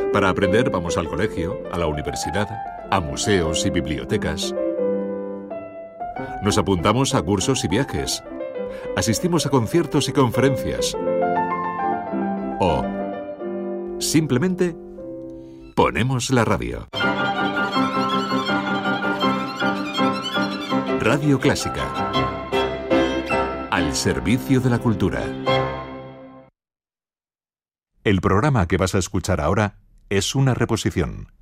Para aprender vamos al colegio, a la universidad, a museos y bibliotecas. Nos apuntamos a cursos y viajes. Asistimos a conciertos y conferencias. O simplemente ponemos la radio. Radio Clásica. Al servicio de la cultura. El programa que vas a escuchar ahora es una reposición.